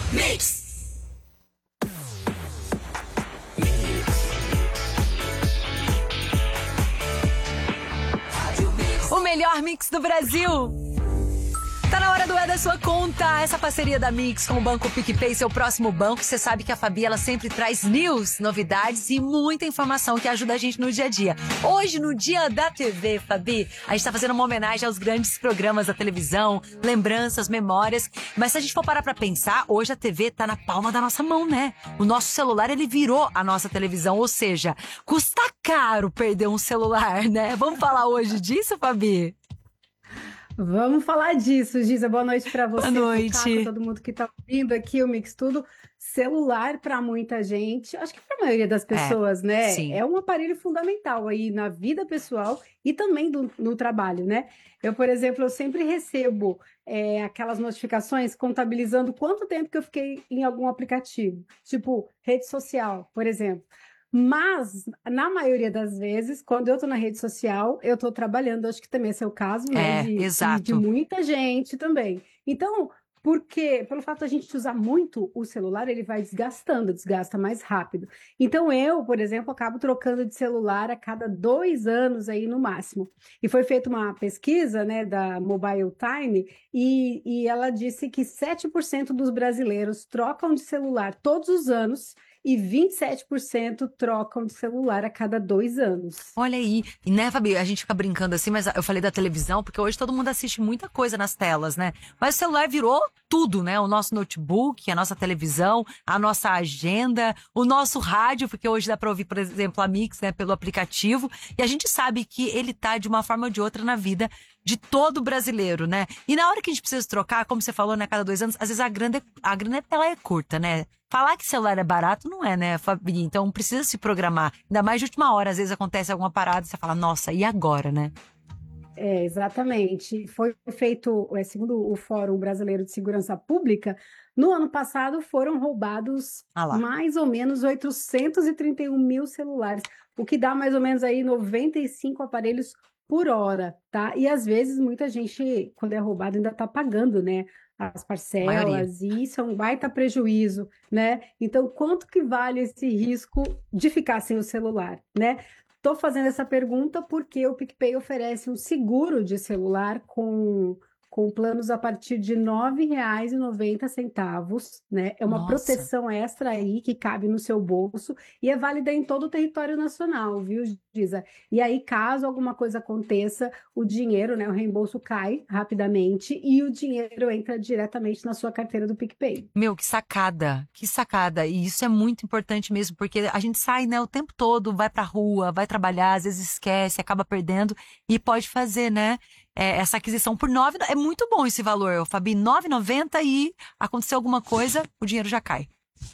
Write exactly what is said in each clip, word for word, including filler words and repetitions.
Mix. O melhor mix do Brasil. Tá na hora do É da Sua Conta. Essa parceria da Mix com o Banco PicPay, seu próximo banco. Você sabe que a Fabi, ela sempre traz news, novidades e muita informação que ajuda a gente no dia a dia. Hoje, no Dia da T V, Fabi, a gente tá fazendo uma homenagem aos grandes programas da televisão, lembranças, memórias. Mas se a gente for parar pra pensar, hoje a T V tá na palma da nossa mão, né? O nosso celular, ele virou a nossa televisão. Ou seja, custa caro perder um celular, né? Vamos falar hoje disso, Fabi? Vamos falar disso, Giza. Boa noite para você, Boa noite. Caco, todo mundo que tá ouvindo aqui o Mix Tudo. Celular para muita gente, acho que para a maioria das pessoas, é, né? Sim. É um aparelho fundamental aí na vida pessoal e também do, no trabalho, né? Eu, por exemplo, eu sempre recebo é, aquelas notificações contabilizando quanto tempo que eu fiquei em algum aplicativo, tipo rede social, por exemplo. Mas, na maioria das vezes, quando eu estou na rede social, eu estou trabalhando. Acho que também é seu caso, né? É, de, exato. De, de muita gente também. Então, porque, pelo fato de a gente usar muito o celular, ele vai desgastando, desgasta mais rápido. Então, eu, por exemplo, acabo trocando de celular a cada dois anos aí no máximo. E foi feita uma pesquisa, né, da Mobile Time, e, e ela disse que sete por cento dos brasileiros trocam de celular todos os anos, e vinte e sete por cento trocam de celular a cada dois anos. Olha aí. E né, Fabi, a gente fica brincando assim, mas eu falei da televisão, porque hoje todo mundo assiste muita coisa nas telas, né? Mas o celular virou tudo, né? O nosso notebook, a nossa televisão, a nossa agenda, o nosso rádio, porque hoje dá pra ouvir, por exemplo, a Mix, né, pelo aplicativo. E a gente sabe que ele tá de uma forma ou de outra na vida de todo brasileiro, né? E na hora que a gente precisa trocar, como você falou, né, a cada dois anos, às vezes a grana, a grana ela é curta, né? Falar que celular é barato não é, né, Fabi? Então precisa se programar. Ainda mais de última hora, às vezes acontece alguma parada e você fala, nossa, e agora, né? É, exatamente. Foi feito, é, segundo o Fórum Brasileiro de Segurança Pública, no ano passado foram roubados Ah lá. mais ou menos oitocentos e trinta e um mil celulares, o que dá mais ou menos aí noventa e cinco aparelhos por hora, tá? E às vezes muita gente, quando é roubado, ainda tá pagando, né? As parcelas, e isso é um baita prejuízo, né? Então, quanto que vale esse risco de ficar sem o celular, né? Estou fazendo essa pergunta porque o PicPay oferece um seguro de celular com, com planos a partir de nove reais e noventa centavos, né? É uma Nossa. proteção extra aí que cabe no seu bolso e é válida em todo o território nacional, viu, Giza? E aí, caso alguma coisa aconteça, o dinheiro, né, o reembolso cai rapidamente e o dinheiro entra diretamente na sua carteira do PicPay. Meu, que sacada, que sacada. E isso é muito importante mesmo, porque a gente sai, né, o tempo todo, vai pra rua, vai trabalhar, às vezes esquece, acaba perdendo e pode fazer, né, é, essa aquisição por nove, é muito bom esse valor, Fabi, nove reais e noventa centavos e aconteceu alguma coisa, o dinheiro já cai.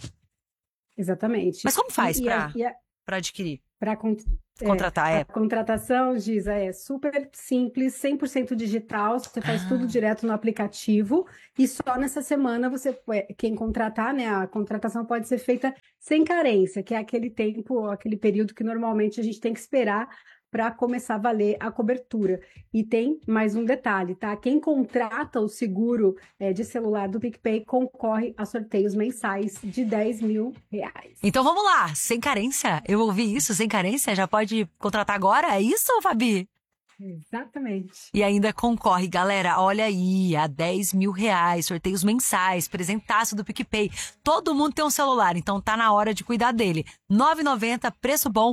Exatamente. Mas como faz E- e pra, a- e a- pra adquirir? Para Contratar, é. A contratação, Giza, é super simples, cem por cento digital, você faz Ah. tudo direto no aplicativo e só nessa semana você, quem contratar, né, a contratação pode ser feita sem carência, que é aquele tempo, aquele período que normalmente a gente tem que esperar para começar a valer a cobertura. E tem mais um detalhe, tá? Quem contrata o seguro é, de celular do PicPay concorre a sorteios mensais de dez mil reais. Então vamos lá, sem carência, eu ouvi isso, sem carência, já pode contratar agora, é isso, Fabi? Exatamente. E ainda concorre, galera, olha aí, a dez mil reais, sorteios mensais, presentaço do PicPay. Todo mundo tem um celular, então tá na hora de cuidar dele. nove reais e noventa centavos, preço bom,